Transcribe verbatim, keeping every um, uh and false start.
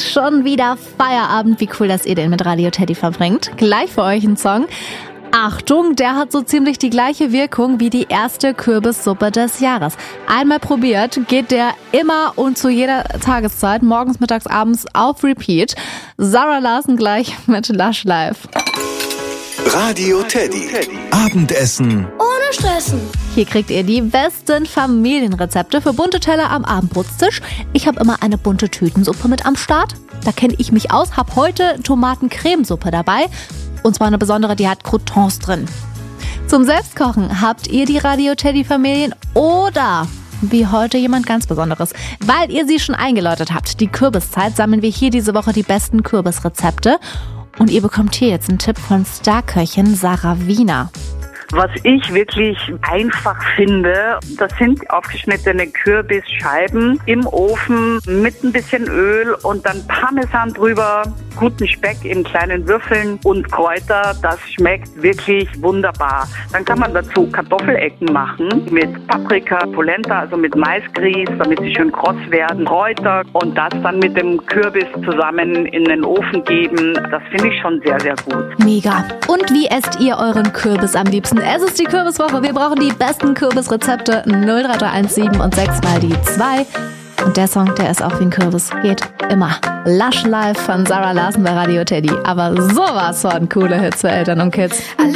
ist schon wieder Feierabend. Wie cool, dass ihr den mit Radio Teddy verbringt. Gleich für euch ein Song. Achtung, der hat so ziemlich die gleiche Wirkung wie die erste Kürbissuppe des Jahres. Einmal probiert, geht der immer und zu jeder Tageszeit, morgens, mittags, abends auf Repeat. Sarah Larsen gleich mit Lush Life. Radio Teddy. Abendessen ohne Stressen. Hier kriegt ihr die besten Familienrezepte für bunte Teller am Abendbrotstisch. Ich habe immer eine bunte Tütensuppe mit am Start. Da kenne ich mich aus, habe heute Tomatencremesuppe dabei. Und zwar eine besondere, die hat Croutons drin. Zum Selbstkochen habt ihr die Radio Teddy Familien oder wie heute jemand ganz Besonderes. Weil ihr sie schon eingeläutet habt, die Kürbiszeit, sammeln wir hier diese Woche die besten Kürbisrezepte. Und ihr bekommt hier jetzt einen Tipp von Starköchin Sarah Wiener. Was ich wirklich einfach finde, das sind aufgeschnittene Kürbisscheiben im Ofen mit ein bisschen Öl und dann Parmesan drüber, guten Speck in kleinen Würfeln und Kräuter. Das schmeckt wirklich wunderbar. Dann kann man dazu Kartoffelecken machen mit Paprika, Polenta, also mit Maisgrieß, damit sie schön kross werden, Kräuter und das dann mit dem Kürbis zusammen in den Ofen geben. Das finde ich schon sehr, sehr gut. Mega. Und wie esst ihr euren Kürbis am liebsten? Es ist die Kürbiswoche. Wir brauchen die besten Kürbisrezepte. null drei drei eins sieben und sechs mal die zwei. Und der Song, der ist auch wie ein Kürbis. Geht immer. Lush Life von Sarah Larsen bei Radio Teddy. Aber sowas von coole Hits für Eltern und Kids.